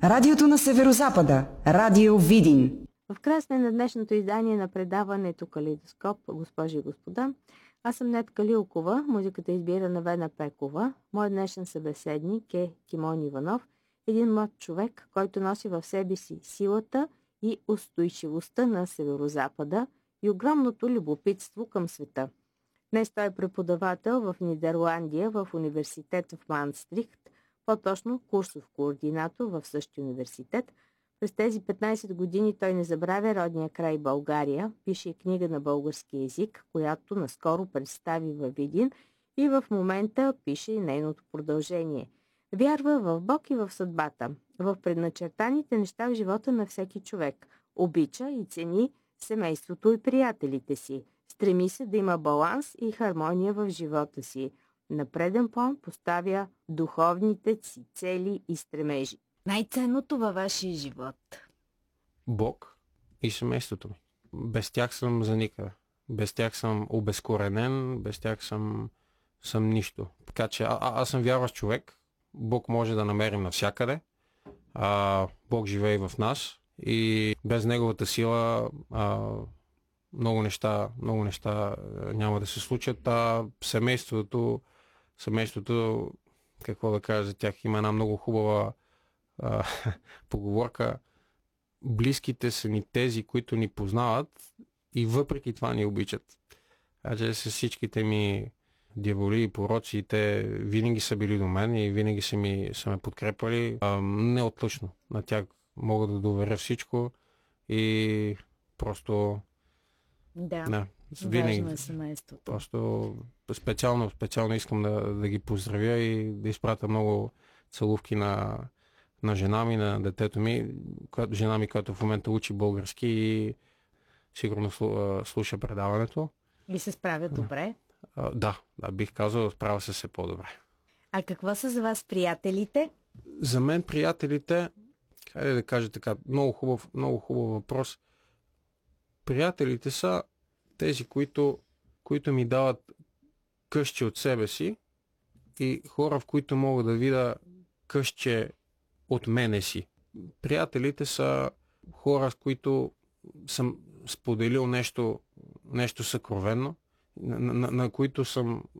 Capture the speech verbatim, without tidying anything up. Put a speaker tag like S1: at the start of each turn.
S1: Радиото на Северозапада. Радио Видин.
S2: В края сме на днешното издание на предаването Калейдоскоп, госпожи и господа. Аз съм Нетка Лилкова, музиката избира на Вена Пекова. Моят днешен събеседник е Кимон Иванов, един млад човек, който носи в себе си силата и устойчивостта на Северозапада и огромното любопитство към света. Днес той е преподавател в Нидерландия в университет в Манстрихт, по-точно курсов координатор в същия университет. През тези петнайсет години той не забравя родния край България, пише и книга на български език, която наскоро представи във Видин и в момента пише и нейното продължение. Вярва в Бог и в съдбата, в предначертаните неща в живота на всеки човек. Обича и цени семейството и приятелите си. Стреми се да има баланс и хармония в живота си. На преден план поставя духовните си цели и стремежи. Най-ценното във вашия живот?
S3: Бог и семейството ми. Без тях съм за никъде. Без тях съм обезкоренен, без тях съм, съм нищо. Така че а, аз съм вярващ човек. Бог може да намерим навсякъде. А, Бог живее в нас и без неговата сила а, много неща, много неща няма да се случат. А семейството, семейството, какво да кажа за тях, има една много хубава а, поговорка. Близките са ни тези, които ни познават и въпреки това ни обичат. Значи с всичките ми дяволи и пороци, те винаги са били до мен и винаги са, ми, са ме подкрепали а, неотлъчно. На тях мога да доверя всичко и просто
S2: да,
S3: да, винаги,
S2: важно е семейството.
S3: Просто специално, специално искам да, да ги поздравя и да изпратя много целувки на, на жена ми, на детето ми, която, жена ми, която в момента учи български и сигурно слуша предаването.
S2: И се справят добре?
S3: А, да, да, бих казал, справя се се по-добре.
S2: А какво са за вас приятелите?
S3: За мен приятелите, хайде да кажа така, много хубав, много хубав въпрос. Приятелите са тези, които, които ми дават къщи от себе си и хора, в които мога да видя къщи от мене си. Приятелите са хора, с които съм споделил нещо, нещо съкровенно, на, на, на които съм